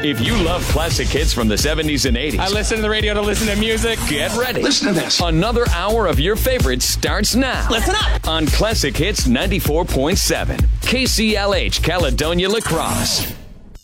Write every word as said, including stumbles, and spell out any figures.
If you love classic hits from the seventies and eighties, I listen to the radio to listen to music. Get ready. Listen to this. Another hour of your favorites starts now. Listen up. On Classic Hits ninety-four point seven. K C L H Caledonia La Crosse.